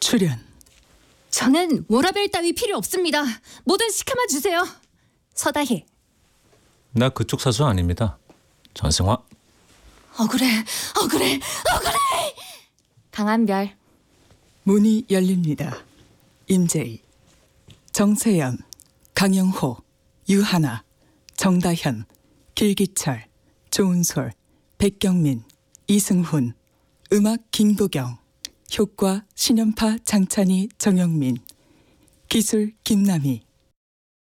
출연. 저는 워라벨 따위 필요 없습니다. 뭐든 시켜만 주세요. 서다희. 나 그쪽 사수 아닙니다. 전승화. 억울해. 강한별. 문이 열립니다. 임재희, 정세연, 강영호, 유하나, 정다현, 길기철, 조은솔, 백경민, 이승훈, 음악 김도경, 효과 신연파 장찬희, 정영민, 기술 김남희,